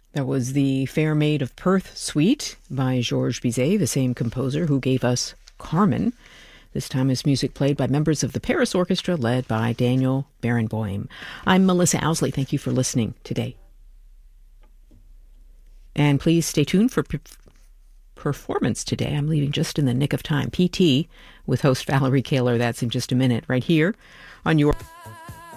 That was the Fair Maid of Perth Suite by Georges Bizet, the same composer who gave us Carmen. This time his music played by members of the Paris Orchestra led by Daniel Barenboim. I'm Melissa Owsley. Thank you for listening today. And please stay tuned for performance today. I'm leaving just in the nick of time. PT with host Valerie Kaler. That's in just a minute right here on your...